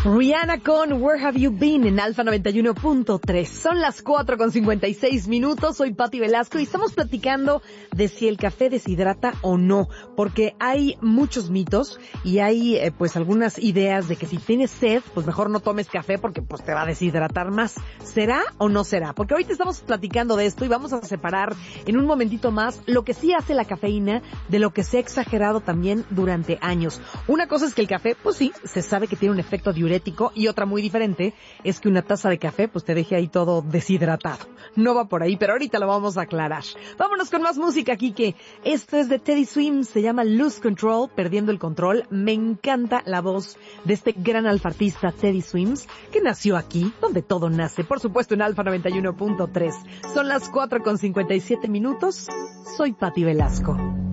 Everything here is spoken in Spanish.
Rihanna con Where Have You Been en Alfa 91.3. Son las 4:56. Soy Pati Velasco y estamos platicando de si el café deshidrata o no, porque hay muchos mitos y hay pues algunas ideas de que si tienes sed, pues mejor no tomes café porque pues te va a deshidratar más. ¿Será o no será? Porque ahorita estamos platicando de esto y vamos a separar en un momentito más lo que sí hace la cafeína de lo que se ha exagerado también durante años. Una cosa es que el café, pues sí, se sabe que tiene un efecto diurético, y otra muy diferente es que una taza de café pues te deje ahí todo deshidratado. No va por ahí, pero ahorita lo vamos a aclarar. Vámonos con más música aquí, que esto es de Teddy Swims, se llama Lose Control, perdiendo el control. Me encanta la voz de este gran alfartista Teddy Swims, que nació aquí, donde todo nace, por supuesto en Alfa 91.3. Son las 4:57. Soy Pati Velasco.